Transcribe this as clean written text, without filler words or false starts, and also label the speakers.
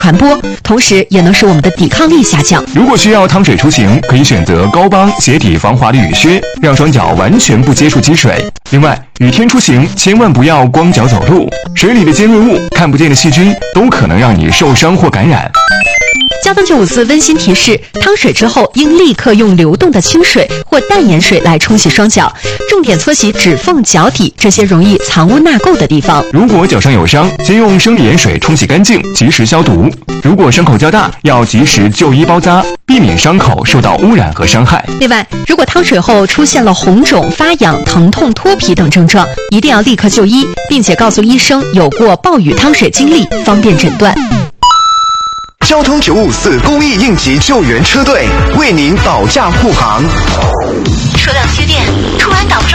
Speaker 1: 传播，同时也能使我们的抵抗力下降。
Speaker 2: 如果需要趟水出行，可以选择高帮鞋底防滑的雨靴，让双脚完全不接触积水。另外，雨天出行千万不要光脚走路，水里的尖锐物、看不见的细菌都可能让你受伤或感染。
Speaker 1: 交通954温馨提示：趟水之后应立刻用流动的清水或淡盐水来冲洗双脚，重点搓洗指缝、脚底这些容易藏污纳垢的地方。
Speaker 2: 如果脚上有伤，先用生理盐水冲洗干净，及时消毒。如果伤口较大，要及时就医包扎，避免伤口受到污染和伤害。
Speaker 1: 另外，如果趟水后出现了红肿、发痒、疼痛、脱皮等症状，一定要立刻就医，并且告诉医生有过暴雨趟水经历，方便诊断。
Speaker 3: 交通954公益应急救援车队为您保驾护航。
Speaker 4: 车辆缺电，突然挡住